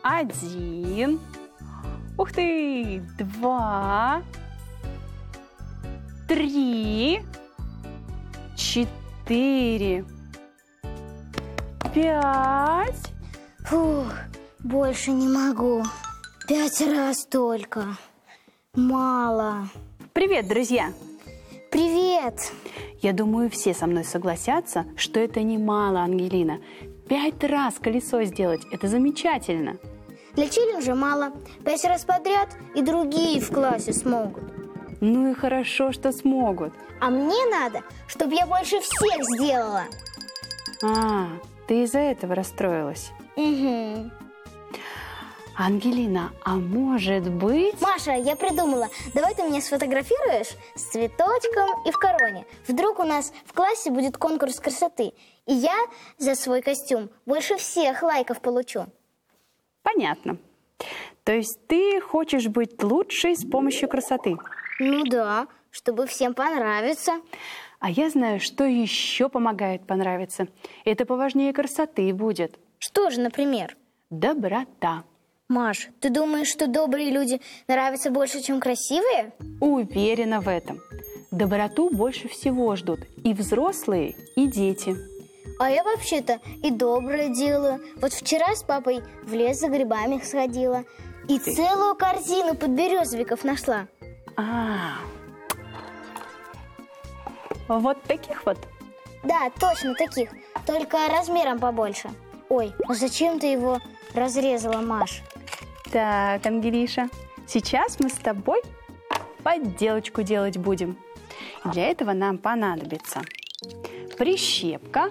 1. Ух ты! 2. 3. 4. 5. Фух, больше не могу. 5 раз только. Мало. Привет, друзья! Привет! Я думаю, все со мной согласятся, что это немало, Ангелина. 5 раз колесо сделать – это замечательно. Для челленджа мало. 5 раз подряд и другие в классе смогут. Ну и хорошо, что смогут. А мне надо, чтобы я больше всех сделала. А, ты из-за этого расстроилась. Угу. Ангелина, а может быть... Маша, я придумала. Давай ты меня сфотографируешь с цветочком и в короне. Вдруг у нас в классе будет конкурс красоты, и я за свой костюм больше всех лайков получу. Понятно. То есть ты хочешь быть лучшей с помощью красоты? Ну да, чтобы всем понравиться. А я знаю, что еще помогает понравиться. Это поважнее красоты будет. Что же, например? Доброта. Маш, ты думаешь, что добрые люди нравятся больше, чем красивые? Уверена в этом. Доброту больше всего ждут и взрослые, и дети. А я вообще-то и доброе делаю. Вот вчера с папой в лес за грибами сходила и целую корзину подберезовиков нашла. Вот таких вот? Да, точно таких, только размером побольше. Ой, а зачем ты его разрезала, Маш? Так, Ангелиша, сейчас мы с тобой подделочку делать будем. Для этого нам понадобится прищепка,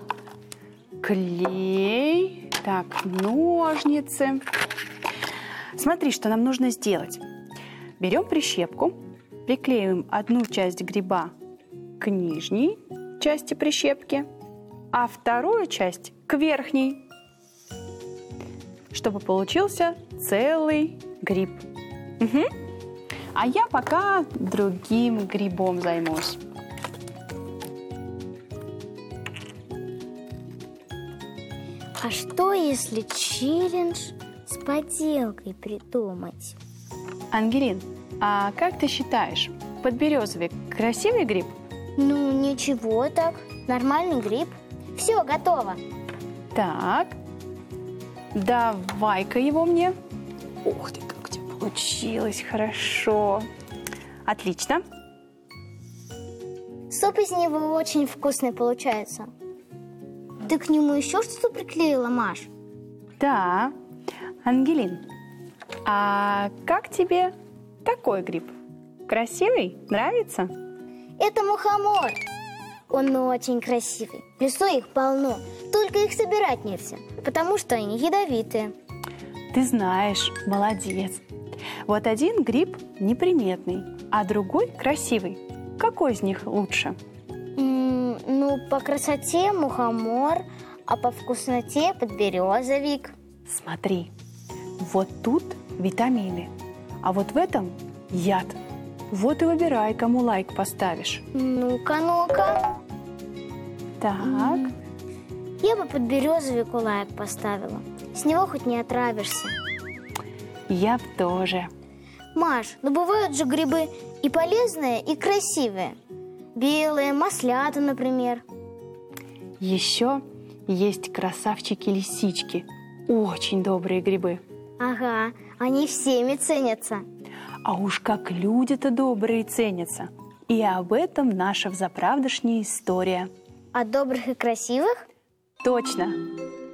клей, так, ножницы. Смотри, что нам нужно сделать. Берем прищепку, приклеиваем одну часть гриба к нижней части прищепки, а вторую часть к верхней, чтобы получился целый гриб. Угу. А я пока другим грибом займусь. А что, если челлендж с поделкой придумать? Ангелин, а как ты считаешь, подберезовик красивый гриб? Ну, ничего так, нормальный гриб. Все, готово. Так, давай-ка его мне. Ух ты, как у тебя получилось хорошо. Отлично. Суп из него очень вкусный получается. Ты к нему еще что-то приклеила, Маш? Да. Ангелин, а как тебе такой гриб? Красивый? Нравится? Это мухомор. Он очень красивый. В лесу их полно. Только их собирать нельзя, потому что они ядовитые. Ты знаешь, молодец. Вот один гриб неприметный, а другой красивый. Какой из них лучше? Ну, по красоте мухомор, а по вкусноте подберезовик. Смотри, вот тут витамины, а вот в этом яд. Вот и выбирай, кому лайк поставишь. Ну-ка, ну-ка. Так. Я бы подберезовику лайк поставила. С него хоть не отравишься. Я б тоже. Маш, ну бывают же грибы и полезные, и красивые. Белые, маслята, например. Еще есть красавчики-лисички. Очень добрые грибы. Ага, они всеми ценятся. А уж как люди-то добрые ценятся. И об этом наша взаправдошняя история. А добрых и красивых? Точно.